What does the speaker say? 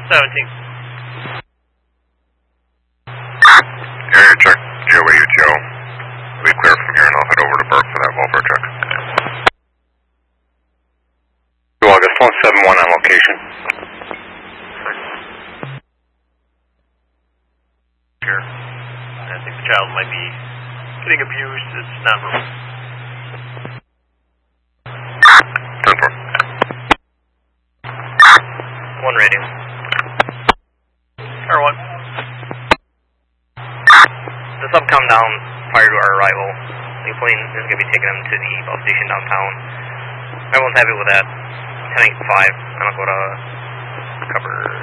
17. Area check, GOA UTO. Leave clear from here and I'll head over to Burke for that welfare check. August 171 on location. Here. I think the child might be getting abused. It's not verbal. 10-4. 1 radio. Or 1. The sub come down prior to our arrival. The plane is going to be taking them to the bus station downtown. Everyone's happy with that. 10-8-5. I'm going to go to cover